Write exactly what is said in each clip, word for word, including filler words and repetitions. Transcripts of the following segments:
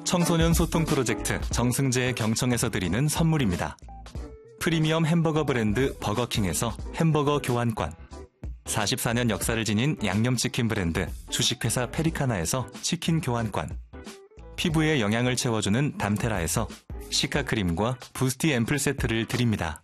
청소년 소통 프로젝트 정승재의 경청에서 드리는 선물입니다. 프리미엄 햄버거 브랜드 버거킹에서 햄버거 교환권, 사십사 년 역사를 지닌 양념치킨 브랜드 주식회사 페리카나에서 치킨 교환권, 피부에 영양을 채워주는 담테라에서 시카크림과 부스티 앰플 세트를 드립니다.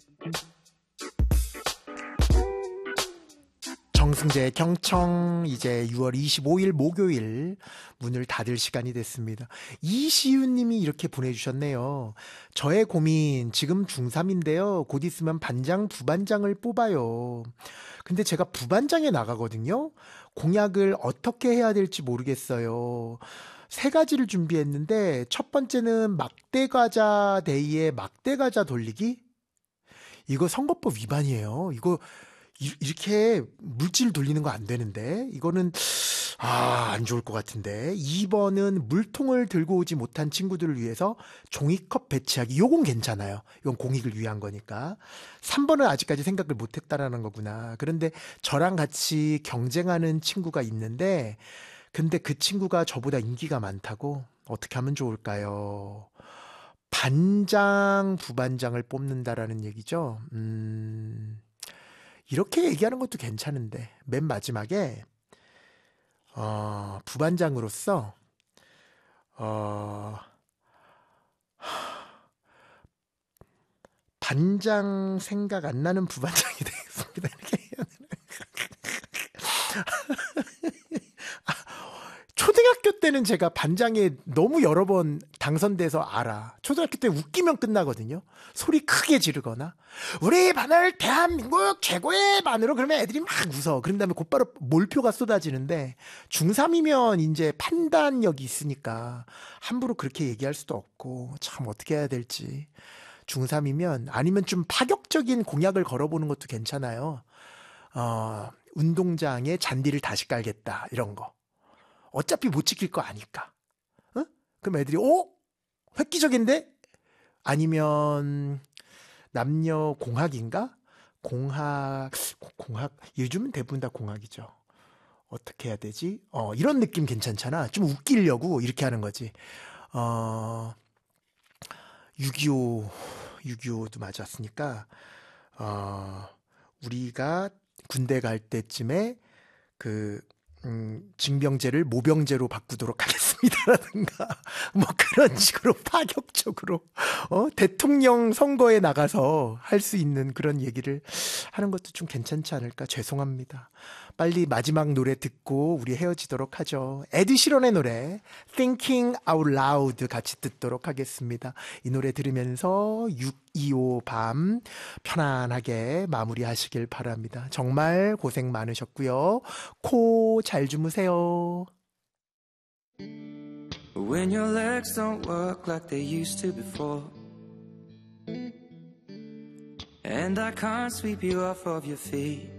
정승재 경청 이제 유월 이십오일 목요일 문을 닫을 시간이 됐습니다. 이시윤 님이 이렇게 보내주셨네요. 저의 고민 지금 중삼인데요. 곧 있으면 반장 부반장을 뽑아요. 근데 제가 부반장에 나가거든요. 공약을 어떻게 해야 될지 모르겠어요. 세 가지를 준비했는데 첫 번째는 막대과자 데이에 막대과자 돌리기? 이거 선거법 위반이에요. 이거 이렇게 물질 돌리는 거 안 되는데 이거는 아, 안 좋을 것 같은데. 이 번은 물통을 들고 오지 못한 친구들을 위해서 종이컵 배치하기. 요건 괜찮아요. 이건 공익을 위한 거니까. 삼 번은 아직까지 생각을 못했다라는 거구나. 그런데 저랑 같이 경쟁하는 친구가 있는데 근데 그 친구가 저보다 인기가 많다고? 어떻게 하면 좋을까요? 반장, 부반장을 뽑는다라는 얘기죠. 음... 이렇게 얘기하는 것도 괜찮은데 맨 마지막에 어, 부반장으로서 어, 반장 생각 안 나는 부반장이 되겠습니다. 이렇게 초등학교 때는 제가 반장에 너무 여러 번 당선돼서 알아. 초등학교 때 웃기면 끝나거든요. 소리 크게 지르거나 우리 반을 대한민국 최고의 반으로 그러면 애들이 막 웃어. 그런 다음에 곧바로 몰표가 쏟아지는데 중삼이면 이제 판단력이 있으니까 함부로 그렇게 얘기할 수도 없고 참 어떻게 해야 될지. 중삼이면 아니면 좀 파격적인 공약을 걸어보는 것도 괜찮아요. 어, 운동장에 잔디를 다시 깔겠다 이런 거. 어차피 못 지킬 거 아니까. 어? 그럼 애들이 오? 획기적인데? 아니면 남녀 공학인가? 공학 공학 요즘은 대부분 다 공학이죠. 어떻게 해야 되지? 어, 이런 느낌 괜찮잖아. 좀 웃기려고 이렇게 하는 거지. 어, 육이오 육이오도 맞았으니까 어, 우리가 군대 갈 때쯤에 그 음, 징병제를 모병제로 바꾸도록 하겠습니다라든가 뭐 그런 식으로 파격적으로 어? 대통령 선거에 나가서 할 수 있는 그런 얘기를 하는 것도 좀 괜찮지 않을까. 죄송합니다. 빨리 마지막 노래 듣고 우리 헤어지도록 하죠. 에드 시런의 노래 Thinking Out Loud 같이 듣도록 하겠습니다. 이 노래 들으면서 육이오 밤 편안하게 마무리하시길 바랍니다. 정말 고생 많으셨고요. 코 잘 주무세요. When your legs don't work like they used to before, and I can't sweep you off of your feet,